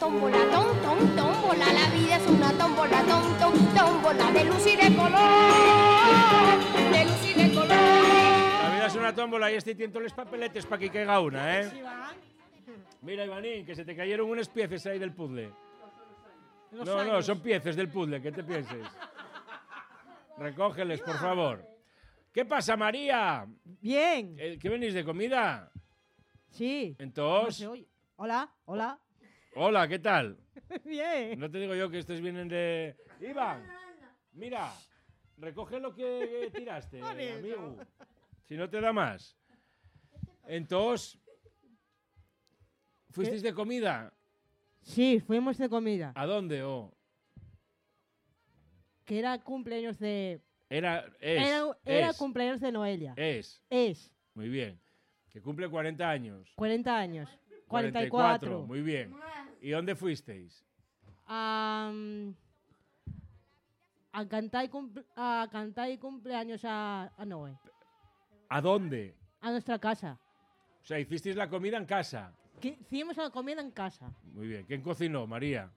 tómbola, tómbola, la vida es una tómbola, tómbola, de luz y de color, de luz y de color. La vida es una tómbola y este tiento los papeletes para que caiga una, ¿eh? Mira, Ivanín, que se te cayeron unas piezas ahí del puzzle. No, son piezas del puzzle, ¿qué te pienses? Recógeles, por favor. ¿Qué pasa, María? Bien. ¿Qué venís de comida? Sí. Entonces. No sé, hola. Hola, ¿qué tal? Bien. No te digo yo que estos vienen de... Iván, mira, recoge lo que tiraste, amigo. Si no te da más. Entonces, ¿fuisteis de comida? Sí, fuimos de comida. ¿A dónde? Oh? Que era cumpleaños de... Era cumpleaños de Noelia. Es. Muy bien. Que cumple 40 años. 40 años. 44. Muy bien. ¿Y dónde fuisteis? A cantar cumpleaños a Noé. ¿A dónde? A nuestra casa. O sea, hicisteis la comida en casa. Hicimos la comida en casa. Muy bien. ¿Quién cocinó, María?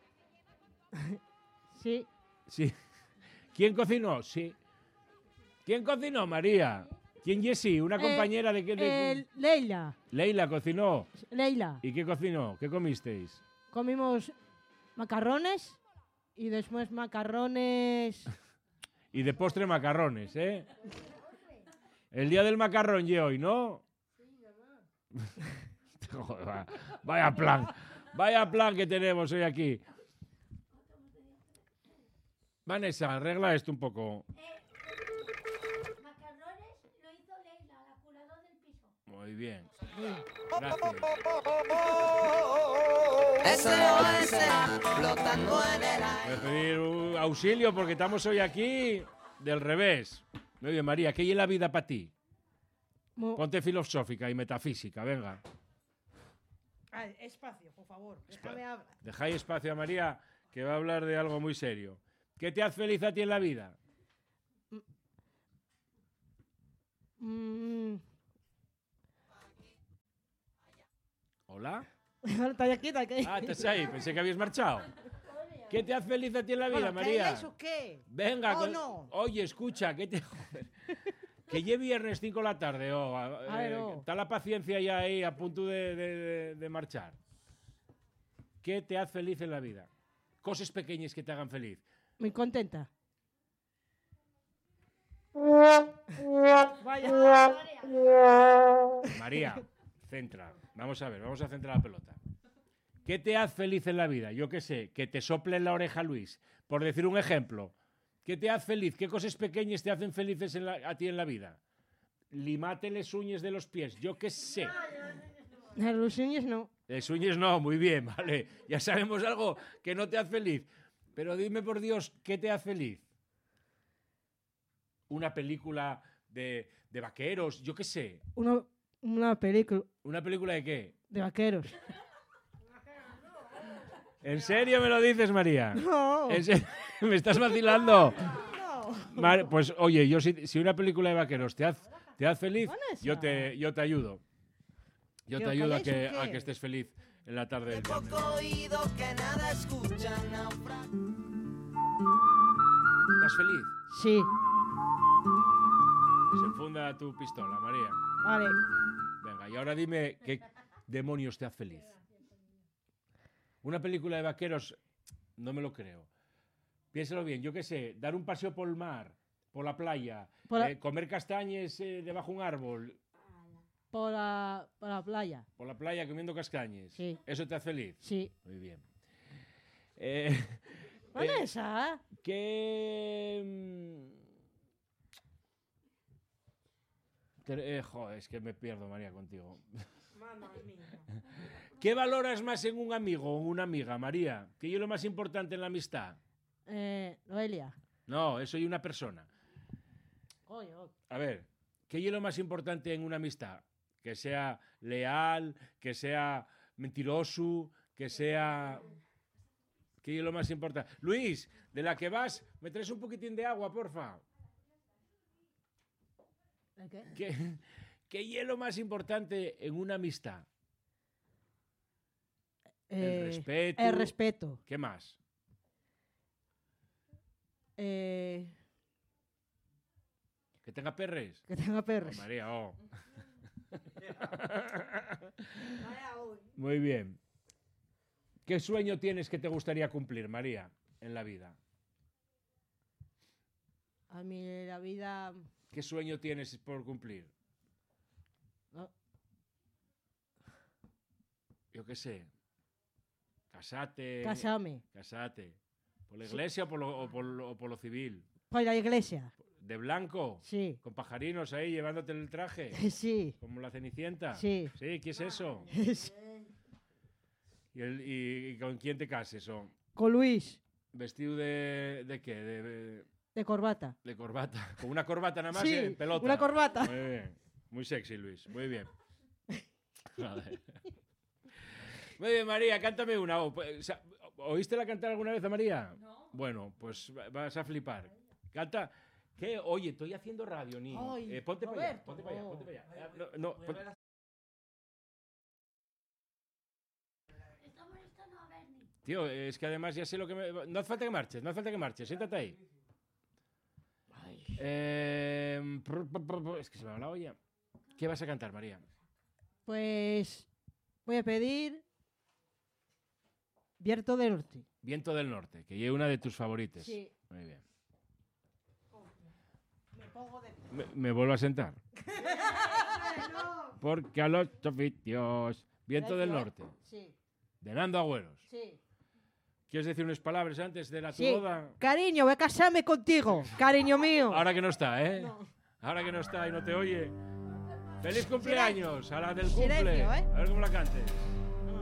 Sí. Sí. ¿Quién cocinó? Sí. ¿Quién cocinó, María? ¿Quién Jessie? ¿Una compañera de qué? Leila. Leila cocinó. Leila. ¿Y qué cocinó? ¿Qué comisteis? Comimos macarrones y después macarrones... Y de postre macarrones, ¿eh? El día del macarrón y hoy, ¿no? Joder, vaya plan que tenemos hoy aquí. Vanessa, arregla esto un poco. Macarrones lo hizo Leila, la curadora del piso. Muy bien. Gracias. Voy a pedir un auxilio porque estamos hoy aquí del revés. Muy bien, María, ¿qué es la vida para ti? Ponte filosófica y metafísica, venga. Espacio, por favor. Déjame hablar. Dejáis espacio a María, que va a hablar de algo muy serio. ¿Qué te hace feliz a ti en la vida? ¿Hola? Está aquí. Ah, estás ahí, pensé que habías marchado. ¿Qué te hace feliz a ti en la vida, María? ¿Qué es o qué? Venga, no. Oye, escucha, ¿qué te joder? Que lleve viernes 5 de la tarde, está la paciencia ya ahí a punto de marchar. ¿Qué te hace feliz en la vida? Cosas pequeñas que te hagan feliz. Muy contenta. María, centra. Vamos a ver, vamos a centrar la pelota. ¿Qué te hace feliz en la vida? Yo qué sé, que te sople en la oreja Luis. Por decir un ejemplo. ¿Qué te hace feliz? ¿Qué cosas pequeñas te hacen felices a ti en la vida? Limate las uñas de los pies. Yo qué sé. Los uñas no. Las uñas no, muy bien, vale. Ya sabemos algo que no te hace feliz. Pero dime por Dios, ¿qué te hace feliz? Una película de vaqueros, yo qué sé. Una película. ¿Una película de qué? De vaqueros. ¿En serio me lo dices, María? No. ¿En serio? ¿Me estás vacilando? No. Pues oye, yo si una película de vaqueros te hace feliz, yo te ayudo. Yo te ayudo a que estés feliz en la tarde del viernes. ¿Estás feliz? Sí. Desenfunda tu pistola, María. Vale. Venga, y ahora dime qué demonios te hace feliz. Una película de vaqueros, no me lo creo. Piénsalo bien, yo qué sé, dar un paseo por el mar, por la playa, comer castañas debajo de un árbol. Por la playa. Por la playa comiendo castañas. Sí. ¿Eso te hace feliz? Sí. Muy bien. Vanessa. Joder, es que me pierdo, María, contigo. Mamma mía. ¿Qué valoras más en un amigo o en una amiga, María? ¿Qué es lo más importante en la amistad? Noelia. No, eso es una persona. Coño. A ver, ¿qué es lo más importante en una amistad? Que sea leal, que sea mentiroso, que sea... ¿Qué es lo más importante? Luis, de la que vas, ¿me traes un poquitín de agua, porfa? ¿Qué es lo más importante en una amistad? El respeto. El respeto. ¿Qué más? Que Que tenga perres. tenga Oh, perros. María, oh. Muy bien. ¿Qué sueño tienes que te gustaría cumplir, María, en la vida? A mí la vida... ¿Qué sueño tienes por cumplir? no, Yo qué sé. Casate. casarme. Casate. ¿Por la iglesia o por lo civil? Por la iglesia. ¿De blanco? Sí. ¿Con pajarinos ahí llevándote el traje? Sí. ¿Como la Cenicienta? Sí. ¿Sí? ¿Qué es eso? Sí. ¿Y con quién te cases? ¿O Con Luis. vestido de qué? De corbata. De corbata. ¿Con una corbata nada más Sí, en pelota? una corbata. Muy bien. Muy sexy, Luis. Muy bien. Joder. Muy bien, María, cántame una. ¿Oíste cantar alguna vez a María? No. Bueno, pues vas a flipar. Canta. ¿Qué? Oye, estoy haciendo radio, niño. Ay, Ponte para allá, Roberto. ponte para allá, ponte para allá. No, tío, es que además ya sé lo que me... No hace falta que marches, no hace falta que marches. Siéntate ahí. Es que se me va la olla. ¿Qué vas a cantar, María? Pues voy a pedir Viento del Norte. Viento del Norte, que es una de tus favoritas. Sí. Muy bien. Me pongo de... Me vuelvo a sentar. Porque a los oficios. Viento del Norte, Sí, de Nando Agüeros. sí. ¿Quieres decir unas palabras antes de la tu Sí. boda? Cariño, voy a casarme contigo. Cariño mío. Ahora que no está, ¿eh? No. Ahora que no está y no te oye. ¡Feliz cumpleaños! A la del cumple. Silencio, ¿eh? A ver cómo la cantes.